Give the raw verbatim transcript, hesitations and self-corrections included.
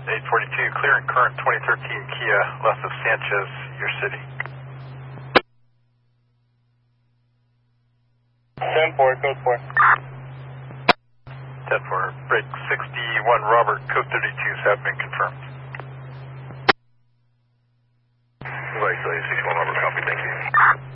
eight forty-two, clear and current twenty thirteen Kia, left of Sanchez, your city. ten four, code four. ten four, break sixty-one Robert, code thirty-twos have been confirmed.